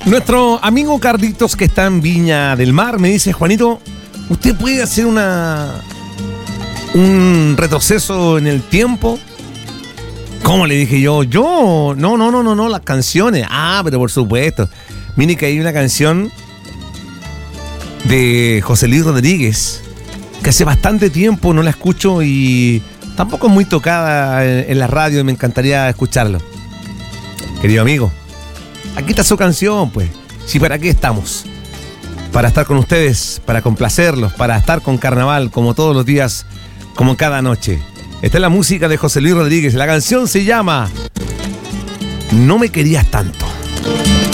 Nuestro amigo Carlitos, que está en Viña del Mar, me dice: Juanito, ¿usted puede hacer un retroceso en el tiempo? ¿Cómo? Le dije yo. No, las canciones. Pero por supuesto. Mire que hay una canción de José Luis Rodríguez que hace bastante tiempo no la escucho y tampoco es muy tocada en la radio y me encantaría escucharlo. Querido amigo, aquí está su canción, pues. Sí, ¿para qué estamos? Para estar con ustedes, para complacerlos, para estar con Carnaval, como todos los días, como cada noche. Esta es la música de José Luis Rodríguez. La canción se llama No me querías tanto.